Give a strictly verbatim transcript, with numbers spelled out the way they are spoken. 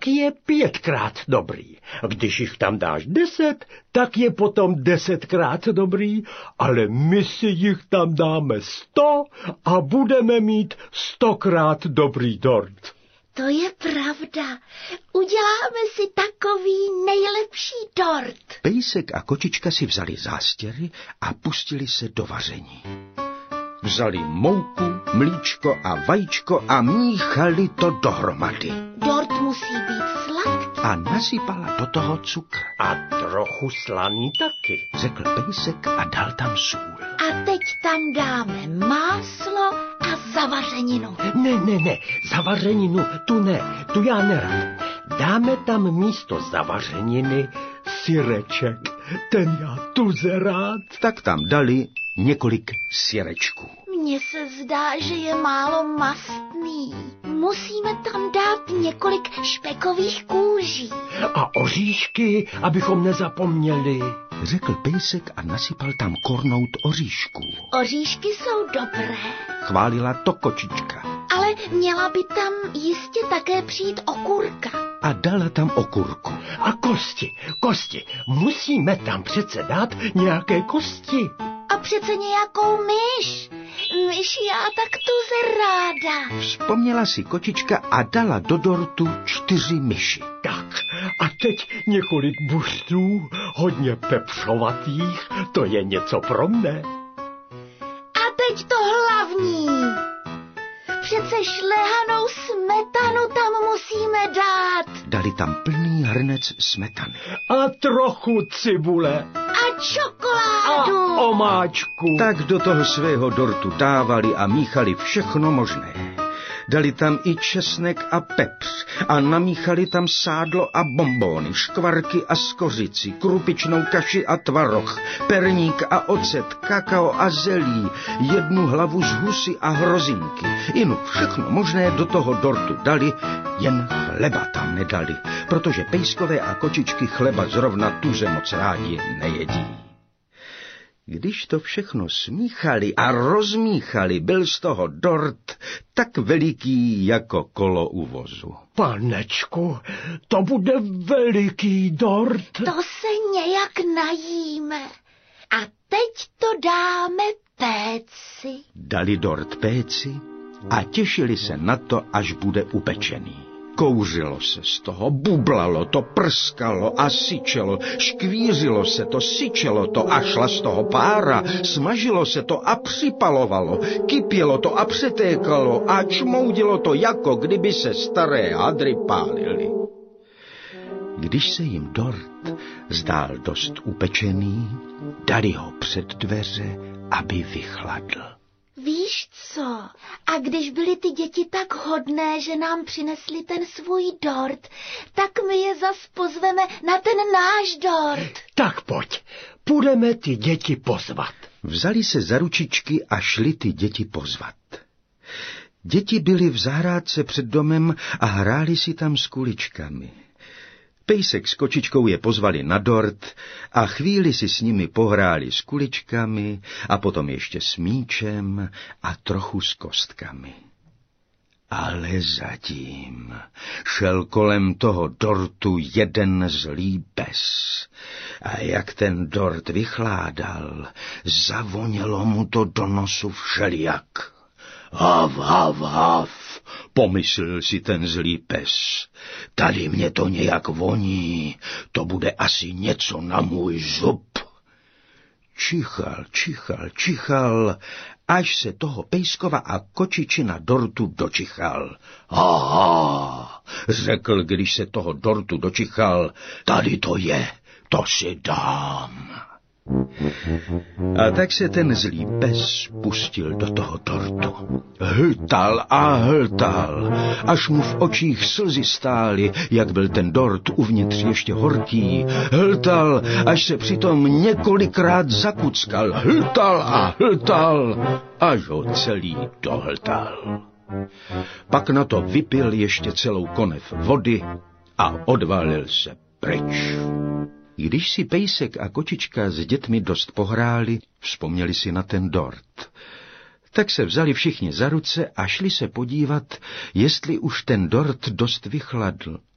je pětkrát dobrý. Když jich tam dáš deset, tak je potom desetkrát dobrý, ale my si jich tam dáme sto a budeme mít stokrát dobrý dort. To je pravda. Uděláme si takový nejlepší dort. Pejsek a kočička si vzali zástěry a pustili se do vaření. Vzali mouku, mlíčko a vajíčko a míchali to dohromady. Dort musí být sladký. A nasypala do toho cukr. A trochu slaný taky, řekl pejsek a dal tam sůl. A teď tam dáme máslo a zavařeninu. Ne, ne, ne, zavařeninu, tu ne, tu já nerad. Dáme tam místo zavařeniny syreček, ten já tuze rád. Tak tam dali několik syrečků. Mně se zdá, že je málo mastný. Musíme tam dát několik špekových kůží. A oříšky, abychom nezapomněli, řekl pejsek a nasypal tam kornout oříšků. Oříšky jsou dobré, chválila to kočička. Ale měla by tam jistě také přijít okurka. A dala tam okurku. A kosti, kosti, musíme tam přece dát nějaké kosti. A přece nějakou myš. Myš já tak tuze ráda. Vzpomněla si kočička a dala do dortu čtyři myši. Tak, a teď několik buřtů, hodně pepřovatých, to je něco pro mne. A teď to hlavní. Přece šlehanou smetanu tam musíme dát. Dali tam plný hrnec smetany. A trochu cibule. A čokoládu. A omáčku. Tak do toho svého dortu dávali a míchali všechno možné. Dali tam i česnek a pepř a namíchali tam sádlo a bonbóny, škvarky a skořici, krupičnou kaši a tvaroh, perník a ocet, kakao a zelí, jednu hlavu z husy a hrozinky. Inu všechno možné do toho dortu dali, jen chleba tam nedali, protože pejskové a kočičky chleba zrovna tuze moc rádi nejedí. Když to všechno smíchali a rozmíchali, byl z toho dort tak veliký jako kolo u vozu. Panečku, to bude veliký dort. To se nějak najíme. A teď to dáme péci. Dali dort péci a těšili se na to, až bude upečený. Kouřilo se z toho, bublalo to, prskalo a syčelo, škvířilo se to, syčelo to a šla z toho pára, smažilo se to a připalovalo, kypělo to a přetékalo a čmoudilo to, jako kdyby se staré hadry pálily. Když se jim dort zdál dost upečený, dali ho před dveře, aby vychladl. Víš co, a když byly ty děti tak hodné, že nám přinesli ten svůj dort, tak my je zas pozveme na ten náš dort. Tak pojď, půjdeme ty děti pozvat. Vzali se za ručičky a šli ty děti pozvat. Děti byly v zahrádce před domem a hráli si tam s kuličkami. Pejsek s kočičkou je pozvali na dort a chvíli si s nimi pohráli s kuličkami a potom ještě s míčem a trochu s kostkami. Ale zatím šel kolem toho dortu jeden zlý pes. A jak ten dort vychládal, zavonělo mu to do nosu všelijak. Hav, hav, hav, pomyslel si ten zlý pes. Tady mě to nějak voní, to bude asi něco na můj zub. Čichal, čichal, čichal, až se toho pejskova a kočičina dortu dočichal. Aha, řekl, když se toho dortu dočichal, tady to je, to si dám. A tak se ten zlý pes pustil do toho dortu. Hltal a hltal, až mu v očích slzy stály, jak byl ten dort uvnitř ještě horký. Hltal, až se přitom několikrát zakuckal. Hltal a hltal, až ho celý dohltal. Pak na to vypil ještě celou konev vody a odvalil se pryč. Když si pejsek a kočička s dětmi dost pohráli, vzpomněli si na ten dort. Tak se vzali všichni za ruce a šli se podívat, jestli už ten dort dost vychladl.